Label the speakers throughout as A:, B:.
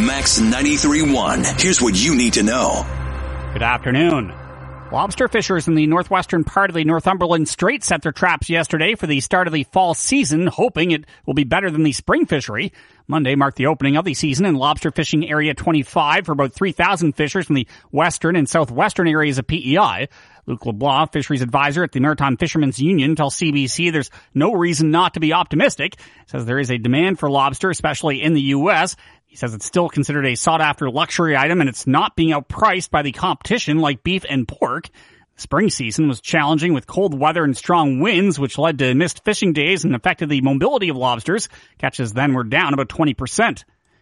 A: Max 93.1. Here's what you need to know.
B: Good afternoon. Lobster fishers in the northwestern part of the Northumberland Strait set their traps yesterday for the start of the fall season, hoping it will be better than the spring fishery. Monday marked the opening of the season in Lobster Fishing Area 25 for about 3,000 fishers from the western and southwestern areas of PEI. Luc LeBlanc, fisheries advisor at the Maritime Fishermen's Union, tells CBC there's no reason not to be optimistic. Says there is a demand for lobster, especially in the U.S. He says it's still considered a sought-after luxury item and it's not being outpriced by the competition like beef and pork. The spring season was challenging with cold weather and strong winds, which led to missed fishing days and affected the mobility of lobsters. Catches then were down about 20%.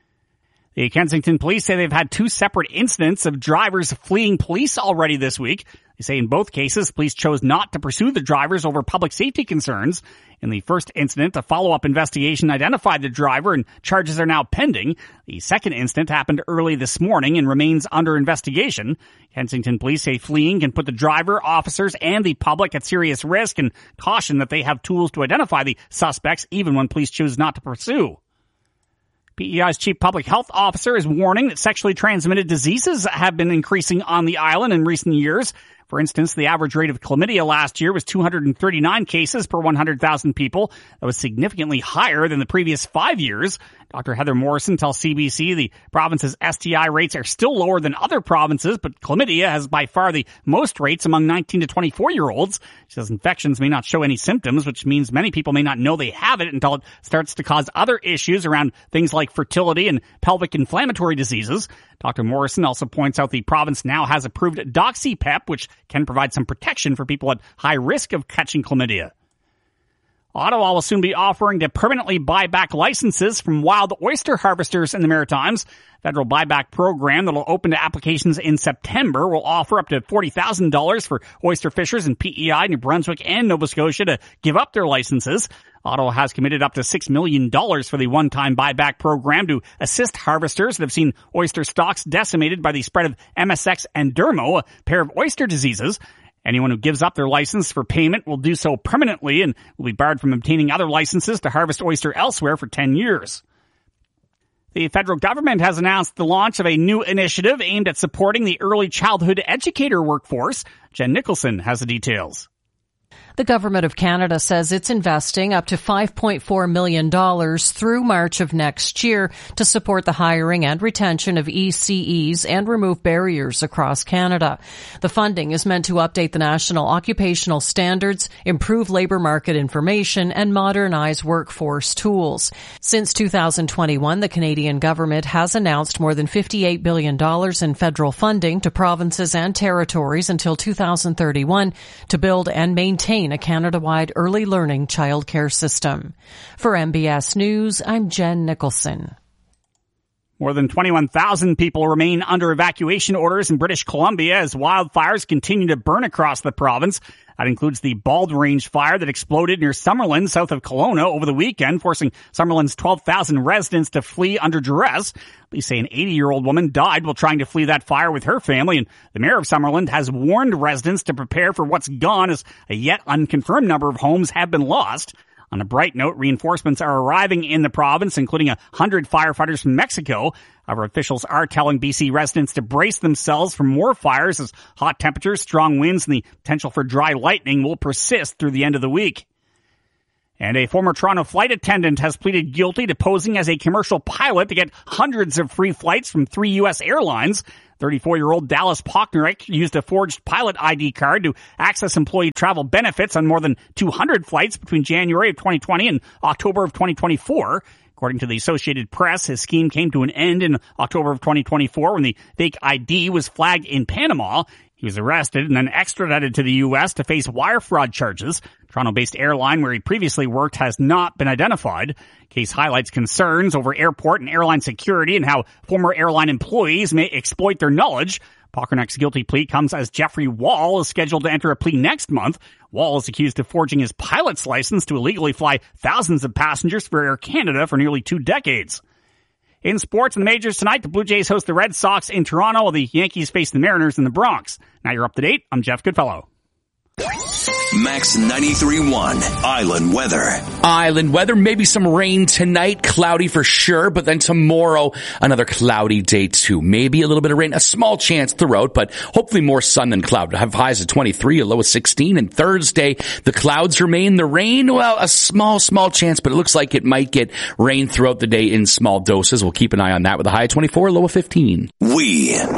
B: The Kensington police say they've had 2 separate incidents of drivers fleeing police already this week. They say in both cases, police chose not to pursue the drivers over public safety concerns. In the first incident, a follow-up investigation identified the driver and charges are now pending. The second incident happened early this morning and remains under investigation. Kensington police say fleeing can put the driver, officers, and the public at serious risk and caution that they have tools to identify the suspects even when police choose not to pursue. PEI's chief public health officer is warning that sexually transmitted diseases have been increasing on the island in recent years. For instance, the average rate of chlamydia last year was 239 cases per 100,000 people. That was significantly higher than the previous 5 years. Dr. Heather Morrison tells CBC the province's STI rates are still lower than other provinces, but chlamydia has by far the most rates among 19 to 24-year-olds. She says infections may not show any symptoms, which means many people may not know they have it until it starts to cause other issues around things like fertility and pelvic inflammatory diseases. Dr. Morrison also points out the province now has approved DoxyPep, which can provide some protection for people at high risk of catching chlamydia. Ottawa will soon be offering to permanently buy back licenses from wild oyster harvesters in the Maritimes. Federal buyback program that will open to applications in September will offer up to $40,000 for oyster fishers in PEI, New Brunswick, and Nova Scotia to give up their licenses. Ottawa has committed up to $6 million for the one-time buyback program to assist harvesters that have seen oyster stocks decimated by the spread of MSX and Dermo, a pair of oyster diseases. Anyone who gives up their license for payment will do so permanently and will be barred from obtaining other licenses to harvest oyster elsewhere for 10 years. The federal government has announced the launch of a new initiative aimed at supporting the early childhood educator workforce. Jen Nicholson has the details.
C: The Government of Canada says it's investing up to $5.4 million through March of next year to support the hiring and retention of ECEs and remove barriers across Canada. The funding is meant to update the national occupational standards, improve labor market information, and modernize workforce tools. Since 2021, the Canadian government has announced more than $58 billion in federal funding to provinces and territories until 2031 to build and maintain a Canada-wide early learning childcare system. For MBS News, I'm Jen Nicholson.
B: More than 21,000 people remain under evacuation orders in British Columbia as wildfires continue to burn across the province. That includes the Bald Range fire that exploded near Summerland, south of Kelowna, over the weekend, forcing Summerland's 12,000 residents to flee under duress. Police say an 80-year-old woman died while trying to flee that fire with her family, and the mayor of Summerland has warned residents to prepare for what's gone as a yet unconfirmed number of homes have been lost. On a bright note, reinforcements are arriving in the province, including 100 firefighters from Mexico. However, officials are telling BC residents to brace themselves for more fires as hot temperatures, strong winds, and the potential for dry lightning will persist through the end of the week. And a former Toronto flight attendant has pleaded guilty to posing as a commercial pilot to get hundreds of free flights from 3 U.S. airlines. 34-year-old Dallas Pocknerick used a forged pilot ID card to access employee travel benefits on more than 200 flights between January of 2020 and October of 2024. According to the Associated Press, his scheme came to an end in October of 2024 when the fake ID was flagged in Panama. He was arrested and then extradited to the U.S. to face wire fraud charges. Toronto-based airline where he previously worked has not been identified. Case highlights concerns over airport and airline security and how former airline employees may exploit their knowledge. Pockernek's guilty plea comes as Jeffrey Wall is scheduled to enter a plea next month. Wall is accused of forging his pilot's license to illegally fly thousands of passengers for Air Canada for nearly 2 decades. In sports and the majors tonight, the Blue Jays host the Red Sox in Toronto while the Yankees face the Mariners in the Bronx. Now you're up to date. I'm Jeff Goodfellow.
A: Max 93.1 Island Weather.
D: Island weather, maybe some rain tonight, cloudy for sure, but then tomorrow, another cloudy day too. Maybe a little bit of rain, a small chance throughout, but hopefully more sun than cloud. We'll have highs of 23, a low of 16, and Thursday, the clouds remain. The rain, well, a small chance, but it looks like it might get rain throughout the day in small doses. We'll keep an eye on that with a high of 24, low of 15.
A: We are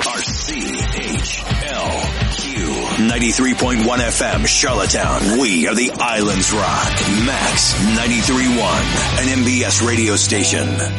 A: CHLQ 93.1 FM Charlottetown. We are the Islands Rock. Max 93.1, an MBS radio station.